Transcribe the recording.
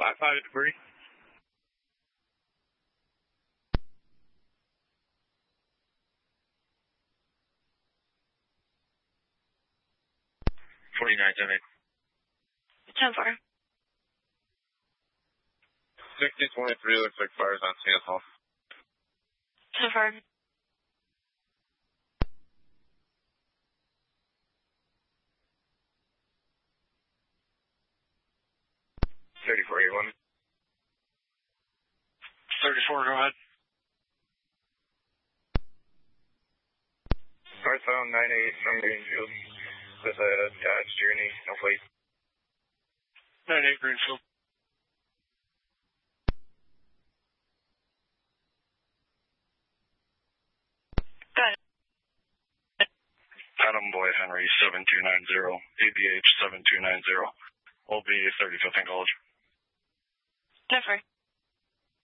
5-5 debris. $49.10. 10-4. 6023 looks like fires on Seattle. 10-4. 3481. 34, go ahead. Northbound 98 from Greenfield. With a Dodge Journey, no plate. 98 Greenfield. Go ahead. Adam Boy Henry 7290, ABH 7290, OB 35th and College. 10-4.